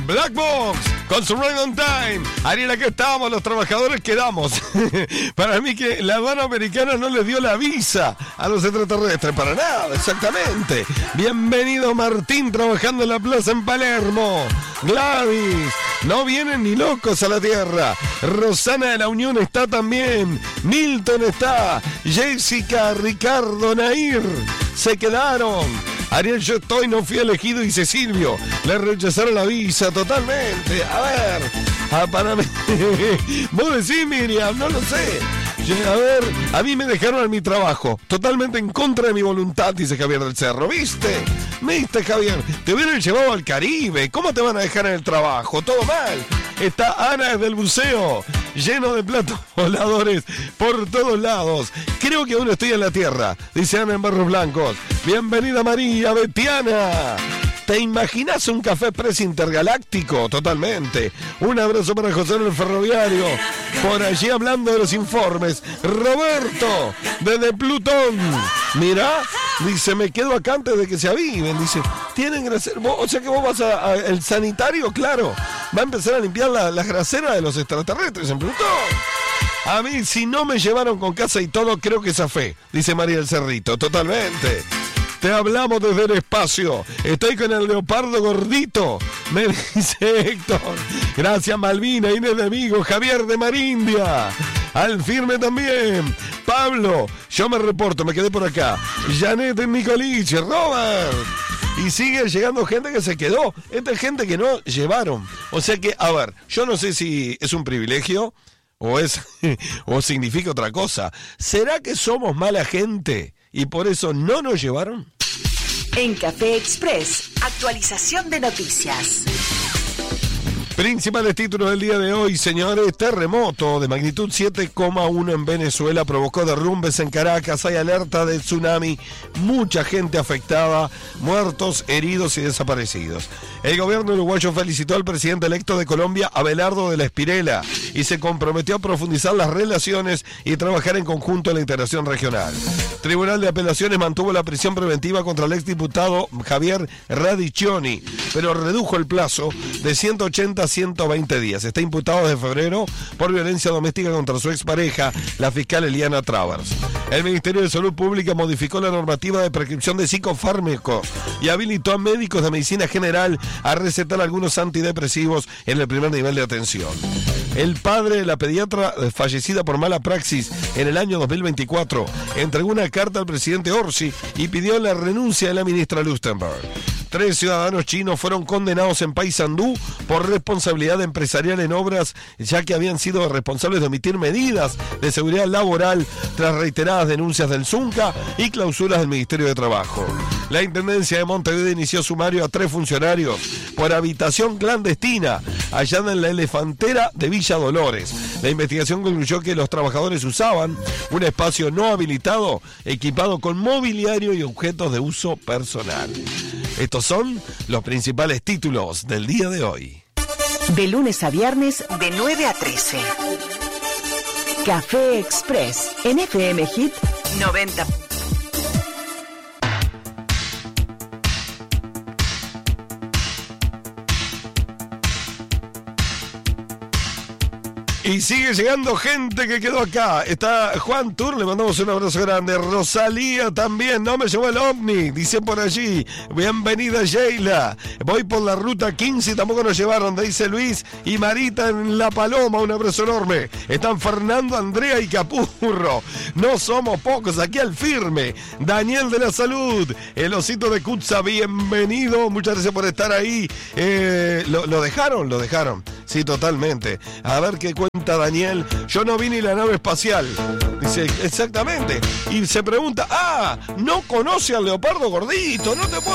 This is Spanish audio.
Black Box con su Ride on Time. Ariel, aquí estamos, los trabajadores quedamos. Para mí que la aduana americana no les dio la visa a los extraterrestres, para nada, exactamente. Bienvenido Martín, trabajando en la plaza en Palermo. Gladys, no vienen ni locos a la tierra. Rosana de la Unión está también. Milton está. Jessica, Ricardo, Nair, se quedaron. Ariel, yo estoy, no fui elegido, dice Silvio. Le rechazaron la visa totalmente. A ver, para mí. Vos decís, Miriam, no lo sé. A ver, a mí me dejaron en mi trabajo, totalmente en contra de mi voluntad, dice Javier del Cerro. ¿Viste, Javier? Te hubieran llevado al Caribe. ¿Cómo te van a dejar en el trabajo? Todo mal. Está Ana desde el buceo, lleno de platos voladores por todos lados. Creo que aún estoy en la tierra, dice Ana en Barros Blancos. Bienvenida María Betiana. ¿Te imaginas un café express intergaláctico? Totalmente. Un abrazo para José en el ferroviario. Por allí hablando de los informes. Roberto, desde Plutón. Mirá, dice, me quedo acá antes de que se aviven. Dice, tienen que hacer... O sea que vos vas el sanitario, claro. Va a empezar a limpiar las graseras de los extraterrestres en Plutón. A mí, si no me llevaron con casa y todo, creo que zafé, dice María del Cerrito. Totalmente. Te hablamos desde el espacio. Estoy con el leopardo gordito, me dice Héctor. Gracias Malvina, Inés de Amigo, Javier de Marindia. Al firme también. Pablo, yo me reporto, me quedé por acá. Janet en Nicoliche, Robert. Y sigue llegando gente que se quedó. Esta es gente que no llevaron. O sea que, a ver, yo no sé si es un privilegio o significa otra cosa. ¿Será que somos mala gente y por eso no nos llevaron? En Café Express, actualización de noticias. Principales títulos del día de hoy, señores. Terremoto de magnitud 7,1 en Venezuela provocó derrumbes en Caracas. Hay alerta de tsunami, mucha gente afectada, muertos, heridos y desaparecidos. El gobierno uruguayo felicitó al presidente electo de Colombia, Abelardo de la Espriella, y se comprometió a profundizar las relaciones y trabajar en conjunto en la integración regional. Tribunal de Apelaciones mantuvo la prisión preventiva contra el exdiputado Javier Radicchioni, pero redujo el plazo de 180 a 120 días. Está imputado desde febrero por violencia doméstica contra su expareja, la fiscal Eliana Travers. El Ministerio de Salud Pública modificó la normativa de prescripción de psicofármacos y habilitó a médicos de medicina general a recetar algunos antidepresivos en el primer nivel de atención. El padre de la pediatra fallecida por mala praxis en el año 2024 entregó una carta al presidente Orsi y pidió la renuncia de la ministra Lustenberg. 3 ciudadanos chinos fueron condenados en Paysandú por responsabilidad empresarial en obras, ya que habían sido responsables de omitir medidas de seguridad laboral tras reiteradas denuncias del Zunca y clausuras del Ministerio de Trabajo. La Intendencia de Montevideo inició sumario a 3 funcionarios por habitación clandestina allá en la Elefantera de Villa Dolores. La investigación concluyó que los trabajadores usaban un espacio no habilitado equipado con mobiliario y objetos de uso personal. Estos son los principales títulos del día de hoy. De lunes a viernes, de 9 a 13. Café Express, en FM Hit 90. Y sigue llegando gente que quedó acá. Está Juan Tur, le mandamos un abrazo grande. Rosalía también, no me llevó el ovni, dice por allí. Bienvenida Sheila. Voy por la ruta 15 y tampoco nos llevaron, dice Luis. Y Marita en La Paloma, un abrazo enorme. Están Fernando, Andrea y Capurro. No somos pocos, aquí al firme. Daniel de la Salud, el osito de Cutsa, bienvenido. Muchas gracias por estar ahí. ¿Lo dejaron? Sí, totalmente. A ver qué cuenta Daniel. Yo no vi ni la nave espacial. Dice, exactamente. Y se pregunta, no conoce al leopardo gordito. No te puedo